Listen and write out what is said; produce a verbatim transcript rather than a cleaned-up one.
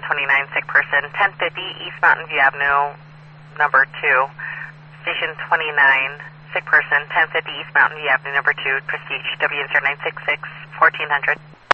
twenty-nine, sick person, ten fifty East Mountain View Avenue, number two. Station twenty-nine, sick person, ten fifty East Mountain View Avenue, number two, Prestige, W N zero nine six six, fourteen hundred.